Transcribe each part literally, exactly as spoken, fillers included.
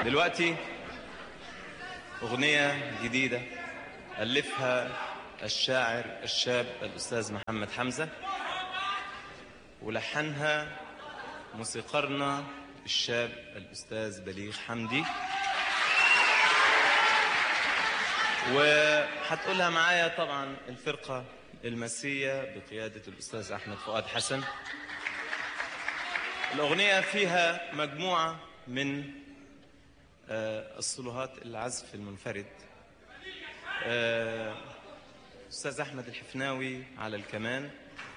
دلوقتي أغنية جديدة ألفها الشاعر الشاب الأستاذ محمد حمزة، ولحنها موسيقارنا الشاب الأستاذ بليغ حمدي، وهتقولها معايا طبعا الفرقة المسية بقيادة الأستاذ أحمد فؤاد حسن. الأغنية فيها مجموعة من الصلوهات العزف المنفرد، أستاذ أحمد الحفناوي على الكمان،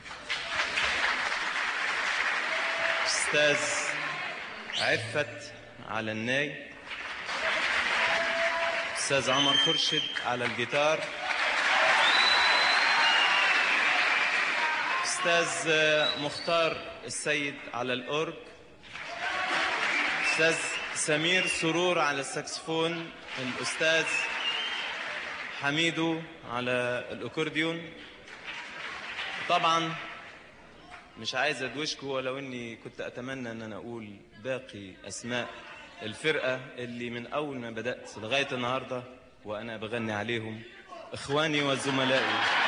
أستاذ عفت على الناي، أستاذ عمر خرشد على الجيتار، أستاذ مختار السيد على الأورج، أستاذ سمير سرور على الساكسفون، الأستاذ حميدو على الأكورديون. طبعا مش عايز أدوشكم، ولو أني كنت أتمنى أن أنا أقول باقي أسماء الفرقة اللي من أول ما بدأت لغاية النهاردة وأنا بغني عليهم، إخواني وزملائي.